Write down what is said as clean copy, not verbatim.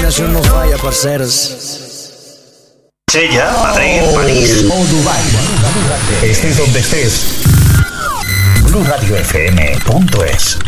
coordinación no falla, parceros. Sella, Madrid, París o Dubái. Estés donde estés. BluRadioFM.es